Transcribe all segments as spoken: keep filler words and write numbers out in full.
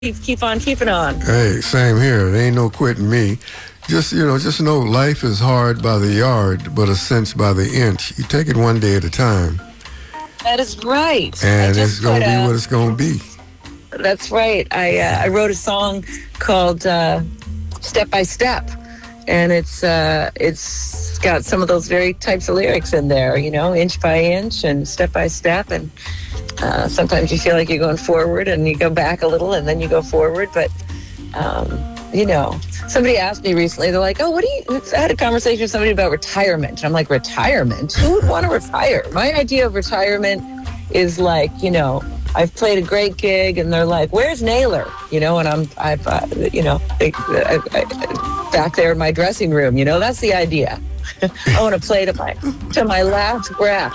Keep, keep on keeping on. Hey, same here. There ain't no quitting me. Just, you know, just know life is hard by the yard, but a cinch by the inch. You take it one day at a time. That is right. And it's going to be what it's going to be. That's right. I uh, I wrote a song called uh, Step by Step. And it's uh, it's got some of those very types of lyrics in there, you know, inch by inch and step by step. And uh, sometimes you feel like you're going forward and you go back a little and then you go forward. But, um, you know, somebody asked me recently, they're like, oh, what do you, I had a conversation with somebody about retirement. And I'm like, retirement? Who would want to retire? My idea of retirement is like, you know, I've played a great gig and they're like, where's Naylor? You know, and I'm, I've, uh, you know, I, I, I, back there in my dressing room, you know, that's the idea. I want to play to my, to my last breath.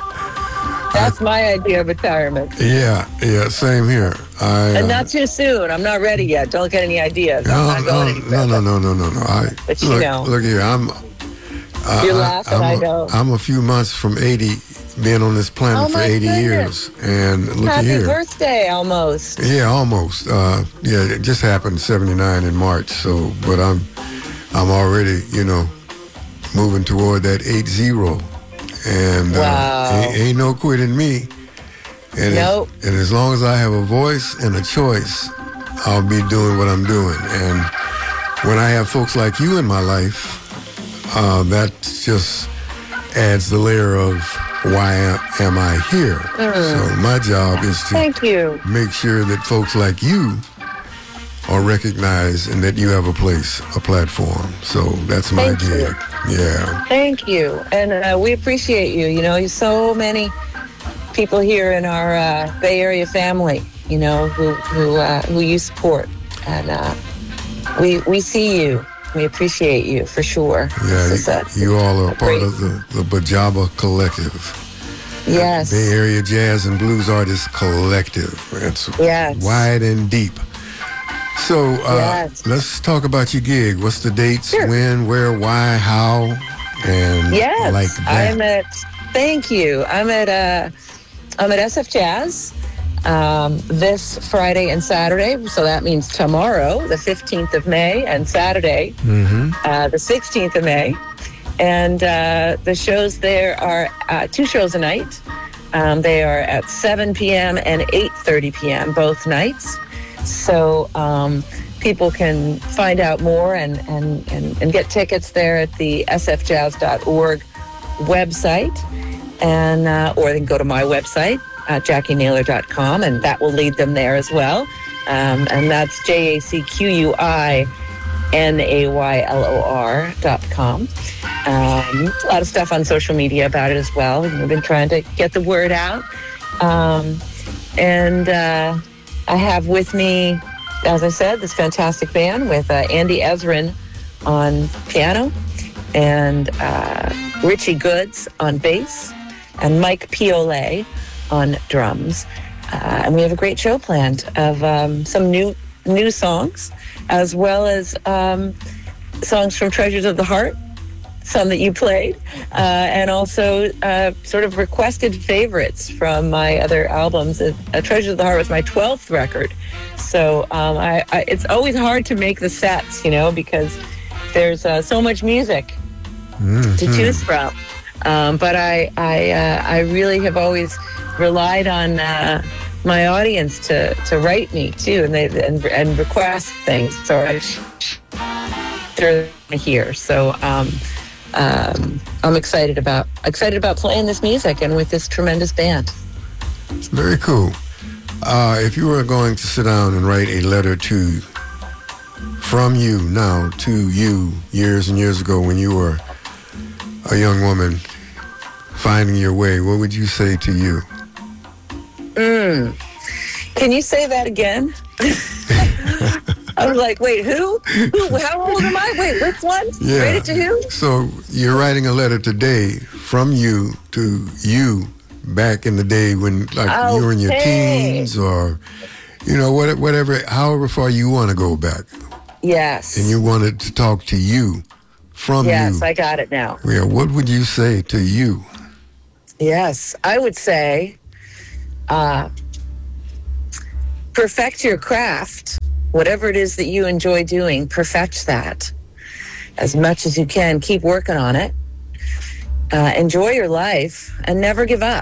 That's my idea of retirement. Yeah, yeah, same here. I, and uh, not too soon. I'm not ready yet. Don't get any ideas. No, I'm not going no, anywhere. no, no, no, no, no. I, But look, you know. Look here, I'm... Uh, You're laughing, I'm I a, know. I'm a few months from eighty, being on this planet Oh, for my eighty goodness. years. And look Happy here. birthday, almost. Yeah, almost. Uh, yeah, it just happened seventy-nine in March. So, but I'm, I'm already, you know, moving toward that eight zero, and uh, Wow. ain't, ain't no quitting me. And Nope. as, and as long as I have a voice and a choice, I'll be doing what I'm doing. And when I have folks like you in my life, uh, that just adds the layer of why am I here? Mm. So my job is to Thank you. make sure that folks like you are recognized and that you have a place, a platform. So that's my Thank you. gig. Yeah. Thank you. And uh, we appreciate you. You know, so many people here in our uh, Bay Area family, you know, who who uh, who you support. And uh, we we see you. We appreciate you for sure. Yeah, This is a- you, you all are a part great- of the, the Bajaba Collective. Yes. Bay Area Jazz and Blues Artists Collective. It's Yes. wide and deep. So uh, Yes. let's talk about your gig. What's the dates, Sure. when, where, why, how, and Yes. like that. I'm at. Thank you. I'm at. Uh, I'm at S F Jazz um, this Friday and Saturday. So that means tomorrow, the fifteenth of May, and Saturday, Mm-hmm. uh, the sixteenth of May. And uh, the shows there are uh, two shows a night. Um, they are at seven p.m. and eight thirty p.m. both nights. So um, people can find out more and, and, and, and get tickets there at the s f jazz dot org website. And uh, or they can go to my website, uh, jackie naylor dot com, and that will lead them there as well. Um, and that's J A C Q U I N A Y L O R dot com. Um, a lot of stuff on social media about it as well. We've been trying to get the word out. Um, and uh, I have with me, as I said, this fantastic band with uh, Andy Ezrin on piano and uh, Richie Goods on bass and Mike Piolet on drums. Uh, and we have a great show planned of um, some new new songs, as well as um, songs from Treasures of the Heart, some that you played, uh, and also uh, sort of requested favorites from my other albums. Uh, Treasures of the Heart was my twelfth record. So um, I, I, it's always hard to make the sets, you know, because there's uh, so much music Mm-hmm. to choose from. Um, but I, I, uh, I really have always relied on uh, my audience to, to write me too, and they and, and request things. So I they're here. So um, um, I'm excited about excited about playing this music and with this tremendous band. Very cool. Uh, if you were going to sit down and write a letter to, from you now to you years and years ago when you were a young woman finding your way, what would you say to you? Mm. Can you say that again? I was like, wait, who? Who? How old am I? Wait, which one? Yeah. Write it to who? So you're writing a letter today from you to you back in the day when like you were in your Okay. teens or, you know, what- whatever, however far you want to go back. Yes. And you wanted to talk to you from Yes, you. I got it now. Yeah, what would you say to you? Yes, I would say, uh, perfect your craft, whatever it is that you enjoy doing, perfect that as much as you can. Keep working on it. Uh, enjoy your life and never give up.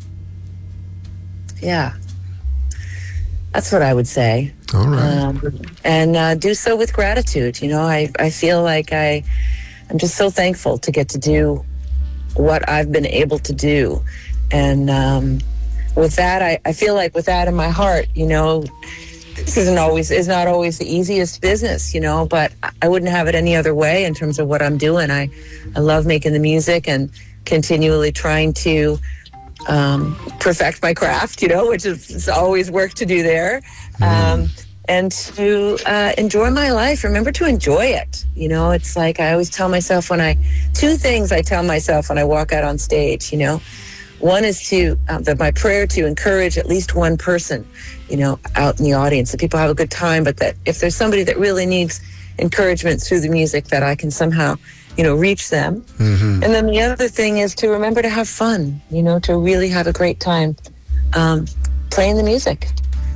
Yeah. That's what I would say. All right. Um, and uh, do so with gratitude. You know, I, I feel like I, I'm just so thankful to get to do what I've been able to do. And um, with that, I, I feel like with that in my heart, you know, this isn't always, is not always the easiest business, you know, but I wouldn't have it any other way in terms of what I'm doing. I, I love making the music and continually trying to um, perfect my craft, you know, which is it's always work to do there. Um, and to uh, enjoy my life. Remember to enjoy it. You know, it's like I always tell myself when I, two things I tell myself when I walk out on stage, you know. One is to, um, that my prayer to encourage at least one person, you know, out in the audience, that people have a good time, but that if there's somebody that really needs encouragement through the music, that I can somehow, you know, reach them. Mm-hmm. And then the other thing is to remember to have fun, you know, to really have a great time um, playing the music.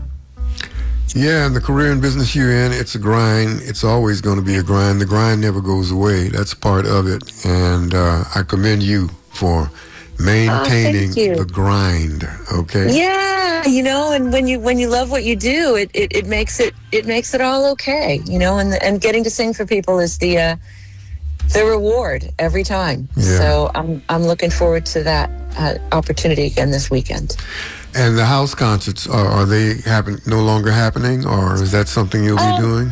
Yeah, and the career and business you're in, it's a grind. It's always going to be a grind. The grind never goes away. That's part of it. And uh, I commend you for maintaining oh, the grind. Okay. Yeah, you know, and when you when you love what you do, it, it, it makes it it makes it all okay. You know, and and getting to sing for people is the uh, the reward every time. Yeah. So I'm I'm looking forward to that uh, opportunity again this weekend. And the house concerts, are, are they happen no longer happening, or is that something you'll uh, be doing?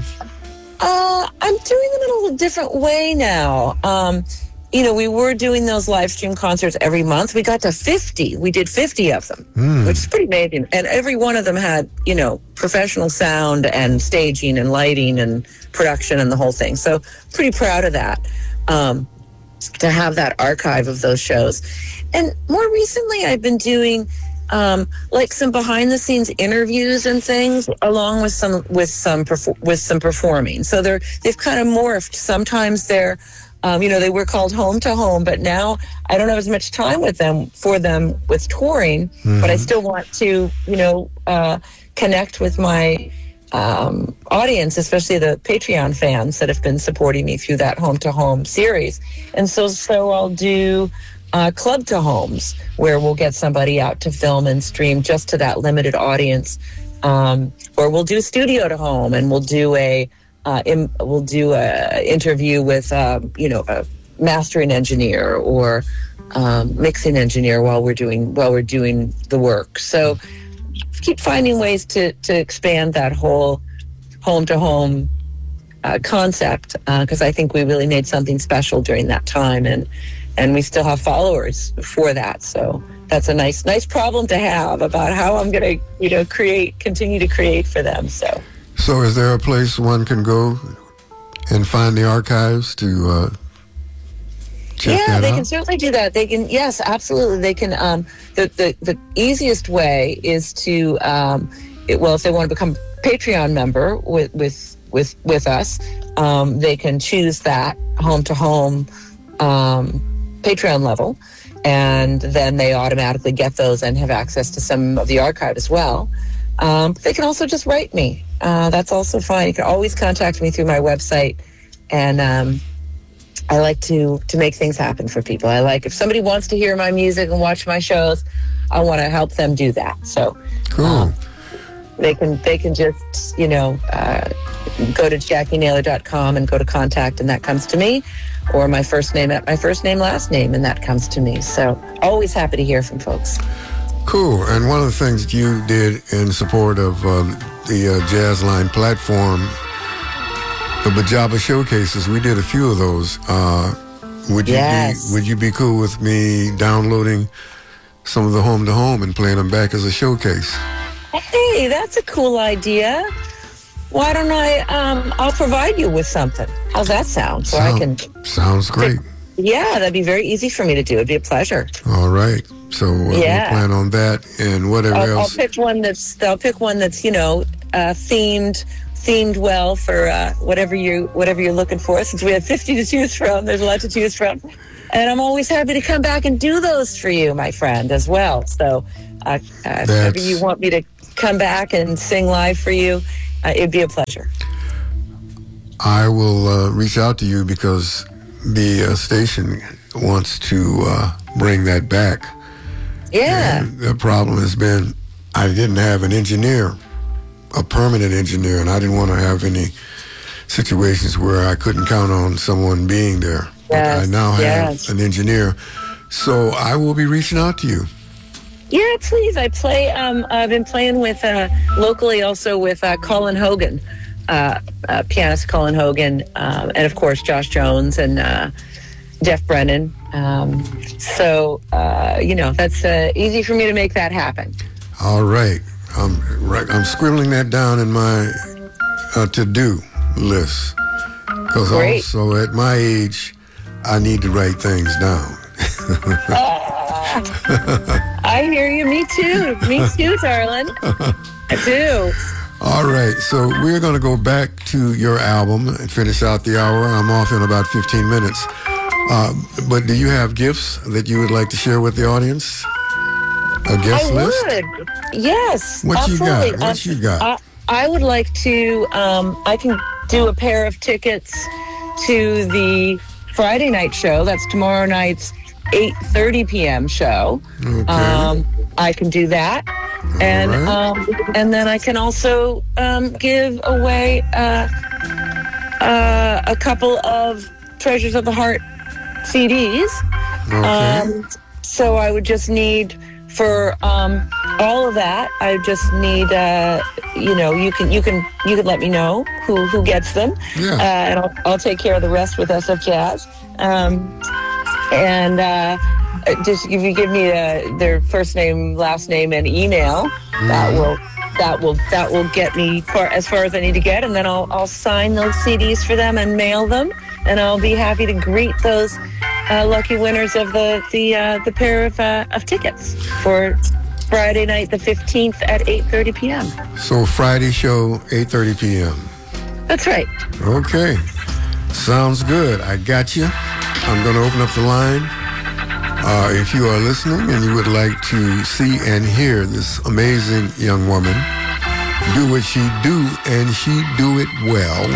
Uh, I'm doing them in a little different way now. Um, you know, we were doing those live stream concerts every month. We got to fifty. We did fifty of them, mm. which is pretty amazing. And every one of them had, you know, professional sound and staging and lighting and production and the whole thing. So pretty proud of that, um, to have that archive of those shows. And more recently, I've been doing um, like some behind the scenes interviews and things, along with some with some perfor- with some performing. So they're they've kind of morphed. Sometimes they're Um, you know, they were called Home to Home, but now I don't have as much time with them for them with touring, mm-hmm. but I still want to, you know, uh, connect with my um, audience, especially the Patreon fans that have been supporting me through that Home to Home series. And so, so I'll do uh, Club to Homes, where we'll get somebody out to film and stream just to that limited audience. Um, or we'll do Studio to Home, and we'll do a Uh, in, we'll do a interview with, um, you know, a mastering engineer or um, mixing engineer while we're doing while we're doing the work. So keep finding ways to to expand that whole home to home uh, concept, because uh, I think we really made something special during that time, and and we still have followers for that. So that's a nice nice problem to have about how I'm going to, you know, create continue to create for them. So. So is there a place one can go and find the archives to uh, check yeah, that they out? can certainly do that. They can, yes, absolutely. They can, um, the, the, the easiest way is to, um, it, well, if they want to become a Patreon member with, with, with, with us, um, they can choose that home-to-home um, Patreon level, and then they automatically get those and have access to some of the archive as well. Um, they can also just write me. Uh, that's also fine. You can always contact me through my website, and um, I like to to make things happen for people. I like if somebody wants to hear my music and watch my shows, I want to help them do that. So cool. Um, they can they can just you know uh, go to jackie naylor dot com and go to contact, and that comes to me, or my first name at my first name last name, and that comes to me. So always happy to hear from folks. Cool. And one of the things that you did in support of uh, the uh, Jazzline platform, the Bajaba showcases, we did a few of those. Uh, would you yes. be Would you be cool with me downloading some of the home to home and playing them back as a showcase? Hey, that's a cool idea. Why don't I? Um, I'll provide you with something. How's that sound? So Sound, I can. Sounds great. Yeah, that'd be very easy for me to do. It'd be a pleasure. All right. So uh, yeah. we'll plan on that, and whatever I'll, else. I'll pick one that's. I'll pick one that's you know uh, themed, themed well for uh, whatever you whatever you're looking for. Since we have fifty to choose from, there's a lot to choose from, and I'm always happy to come back and do those for you, my friend, as well. So, uh, uh, if ever you want me to come back and sing live for you, uh, it'd be a pleasure. I will uh, reach out to you because the uh, station wants to uh, bring that back. Yeah. And the problem has been I didn't have an engineer, a permanent engineer, and I didn't want to have any situations where I couldn't count on someone being there. But Yes, I now have yes. an engineer, so I will be reaching out to you. Yeah, please. I play. Um, I've been playing with uh, locally, also with uh, Colin Hogan, uh, uh, pianist Colin Hogan, um, and of course Josh Jones and uh, Jeff Brennan. Um, so uh, you know that's uh, easy for me to make that happen. All right, I'm right. I'm scribbling that down in my uh, to-do list because Great. also at my age, I need to write things down. I hear you. Me too. Me too, darling. I do. All right, so we're going to go back to your album and finish out the hour. I'm off in about fifteen minutes. Uh, but do you have gifts that you would like to share with the audience? A guest I list? would. Yes. What absolutely. you got? What Um, you got? I, I would like to. Um, I can do a pair of tickets to the Friday night show. That's tomorrow night's eight thirty p.m. show. Okay. Um, I can do that, and right. um, and then I can also um, give away uh, uh, a couple of Treasures of the Heart C Ds. Okay. Um, so I would just need for um, all of that. I just need, uh, you know, you can you can you can let me know who who gets them, Yeah. uh, and I'll, I'll take care of the rest with S F Jazz. Um, and uh, just if you give me uh, their first name, last name, and email, that will that will that will get me far, as far as I need to get, and then I'll I'll sign those C Ds for them and mail them, and I'll be happy to greet those uh, lucky winners of the the uh, the pair of uh, of tickets for Friday night the fifteenth at eight thirty p.m. So Friday show, eight thirty p.m. That's right. Okay. Sounds good. I got you. I'm going to open up the line. Uh, if you are listening and you would like to see and hear this amazing young woman do what she do, and she do it well,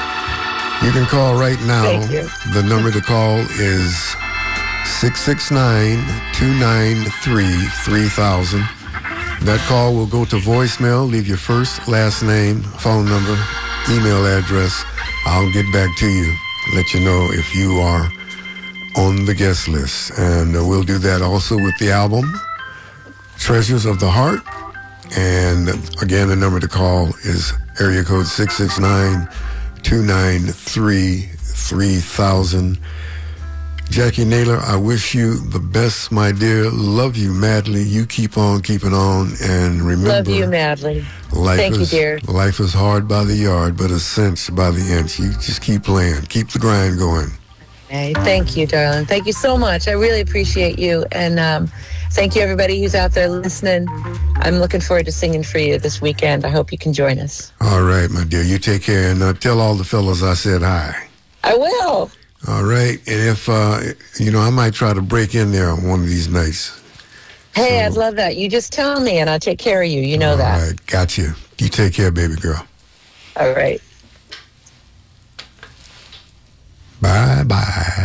you can call right now. Thank you. The number to call is six six nine, two nine three, three thousand. That call will go to voicemail. Leave your first, last name, phone number, email address. I'll get back to you, let you know if you are on the guest list. And uh, we'll do that also with the album, Treasures of the Heart. And again, the number to call is area code six six nine, two nine three, three thousand. Jackie Naylor, I wish you the best, my dear. Love you madly. You keep on keeping on, and remember, Love you madly. life Thank you, is dear. life is hard by the yard, but a cinch by the inch. You just keep playing, keep the grind going. Hey, thank you, darling. Thank you so much. I really appreciate you, and um, thank you, everybody who's out there listening. I'm looking forward to singing for you this weekend. I hope you can join us. All right, my dear. You take care, and uh, tell all the fellas I said hi. I will. All right, and if uh, you know, I might try to break in there on one of these nights. Hey, So- I'd love that. You just tell me, and I'll take care of you. You know All that. right, got you. You take care, baby girl. All right. Bye bye.